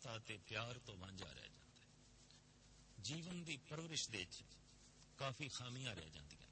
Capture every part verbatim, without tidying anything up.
ममता ते प्यार तो वांझा रह जाता है। जीवन की परवरिश दे काफी खामियां रह जांदियां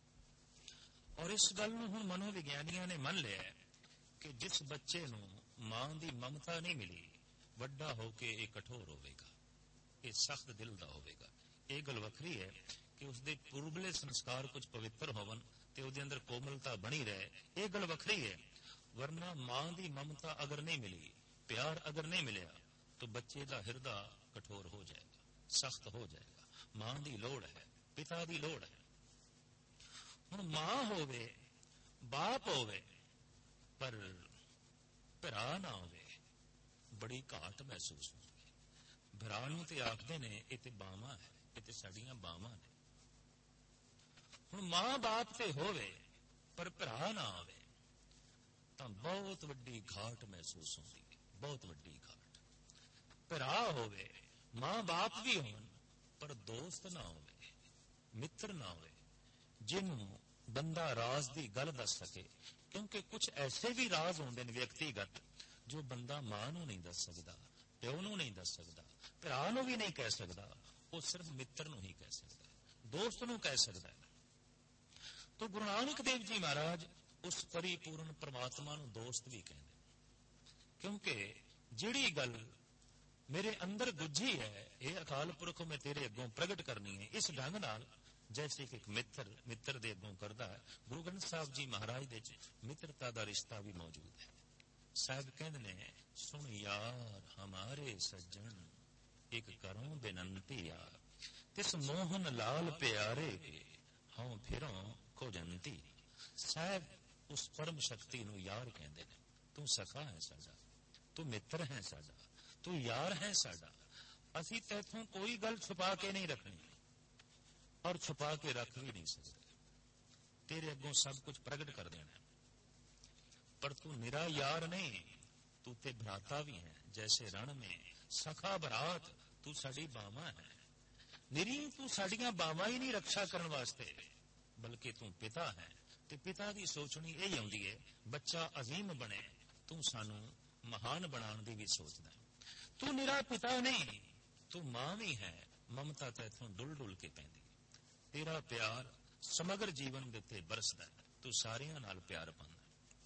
और इस गल नूं हुण मनोविग्यानियां ने मन लिया कि जिस बच्चे नूं मां की ममता नहीं मिली वड्डा होके ये कठोर होवेगा, ये सख्त दिल का होवेगा। ये गल वखरी है कि उसके पूर्वले संस्कार कुछ पवित्र होवन ते उहदे अंदर कोमलता बनी रहे, ये गल वखरी है। वरना मां की ममता अगर नहीं मिली, प्यार अगर नहीं मिलिया तो बच्चे का हिरदा कठोर हो जाएगा, सख्त हो जाएगा। मां की लोड़ है, पिता की लोड़ है। हुण मां होवे, बाप होवे, पर भरा ना होवे, बड़ी घाट महसूस होती है। भरा नूं ते आखदे ने ये ते बावां है, ये ते साडियां बावां ने। हुण मां बाप ते होवे पर भरा ना होवे तां बहुत वड्डी घाट महसूस होती है, बहुत वड्डी घाट। भरा होवे, मां बाप भी होवन पर दोस्त ना होवे, मित्र ना होवे जिन्हों बंदा राज की गल दस सके। क्योंकि कुछ ऐसे भी राज होंदे ने व्यक्तिगत जो बंदा मां नूं नहीं दस सकता, प्यो नूं नहीं दस सकता, भरा नूं भी नहीं कह सकता, वो सिर्फ मित्र नूं ही कह सकता है, दोस्त नूं कह सकता है। तो गुरु नानक देव जी महाराज उस परिपूर्ण परमात्मा नूं दोस्त भी कहते, क्योंकि जिहड़ी गल मेरे अंदर गुझी है ये अकाल पुरख मैं तेरे अगों प्रगट करनी है, इस ढंग नाल जैसे कि एक मित्र मित्र दे अगों करदा है। गुरु ग्रंथ साहब जी महाराज दे मित्रता का रिश्ता भी मौजूद है। साहब कहते ने, सुन यार हमारे सज्जन एक करों बेनंती यार, तिस मोहन लाल प्यारे हाँ फिरों खोजंती। साहब उस परम शक्ति नूं यार कहते ने। तू सखा है साडा, तू मित्र है साडा, तू यार है साडा। असी तैथों कोई गल छुपा के नहीं रखनी और छुपा के रख भी नहीं सकते। तेरे अगों सब कुछ प्रगट कर देना, पर तू निरा यार नहीं, तू ते भ्राता भी है। जैसे रण में सखा भरात, तू साडी बावां है। निरी तू साडियां बावां ही नहीं रक्षा करने वास्ते, बल्कि तू पिता है। ते पिता की सोचनी यही आउंदी है बच्चा अजीम बने, तू सानू महान बनाने की भी सोचदा है। तू निरा पिता नहीं, तू मां भी है। ममता तैथों डुल डुल के पैंदी, तेरा प्यार समग्र जीवन दे उत्ते बरसदा है, तू सारियां नाल प्यार पांदा।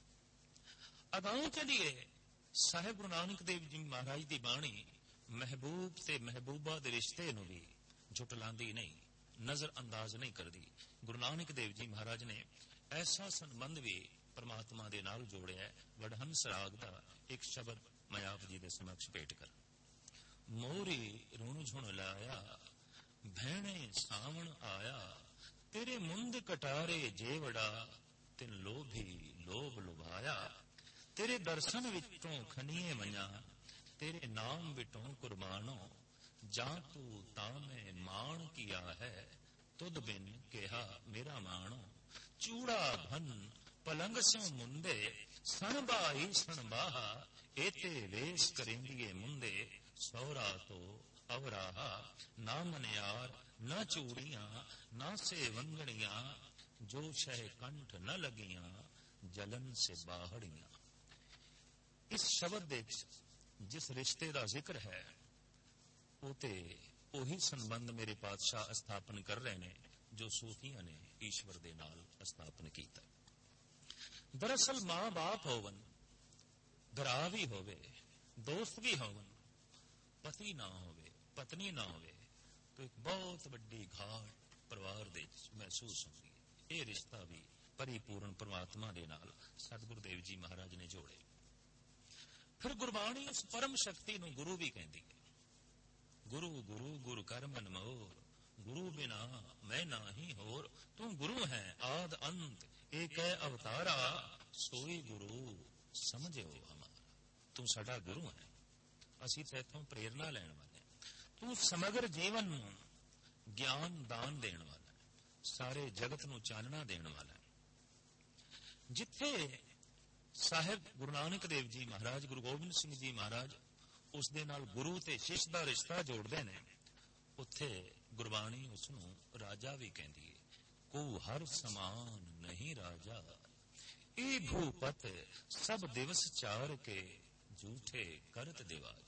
अगाऊं चलिए साहिब गुरु नानक देव जी महाराज की बाणी महबूब ते महबूबा दे रिश्ते नूं भी झुटलांदी नहीं, नजर अंदाज नहीं करती। गुरु नानक देव जी महाराज ने ऐसा संबंध भी परमात्मा दे नाल जोड़िया है। वडहंस राग दा एक शब्द मैं आप जी दे समक्ष भेट कर। मोरी रुण झुण लाया भैणे सावण आया, तेरे मुंद कटारे जेवड़ा तिन लोभी लोभ लुभाया। तेरे दर्शन विचों खनिए मना, तेरे नाम विटों कुर्बानो। जा तू तामे मान किया है, तुद बिन केहा मेरा मानो। चूड़ा भन पलंग सो मुंदे, सणबाई सणबाहा। एते वेश करेंदिए मुंदे, सौरा तो अवराहा। ना मनियार न चूड़ियां ना से वंगड़ियां, जो शह कंठ न लगियां जलन से बाहड़ियां। इस शब्द दे जिस रिश्ते का जिक्र है उते ओही संबंध मेरे पातशाह स्थापन कर रहे ने जो सूफियां ने ईश्वर दे नाल स्थापन किया। दरअसल मां बाप होवन, भरा भी होवे, दोस्त भी होवन, पति ना होवे, पत्नी ना होवे तो एक बहुत बड़ी घाट परिवार दे महसूस होती है। यह रिश्ता भी परिपूर्ण परमात्मा दे नाल सतगुरु देव जी महाराज ने जोड़े। फिर गुरबाणी उस परम शक्ति नूं गुरु भी कहती है। गुरु गुरु गुरु कर मन मोर, गुरु बिना मैं नाही होर। तू गुरु है आद अंत, एक है अवतारा, सोई गुरु समझो हमारा। तू साडा गुरु है, असी तैथों प्रेरणा लैण वाले। तू समग्र जीवन नूं ज्ञान दान देण वाला, सारे जगत नूं चानना देण वाला। जिथे साहिब गुरु नानक देव जी महाराज, गुरु गोबिंद सिंह जी महाराज उस दे नाल गुरु ते शिष्य दा रिश्ता जोड़दे ने, उत्थे गुरबाणी उसनूं राजा भी कहती है। को हर समान नहीं राजा, ए भूपत सब दिवस चार के, झूठे करत दिवाज।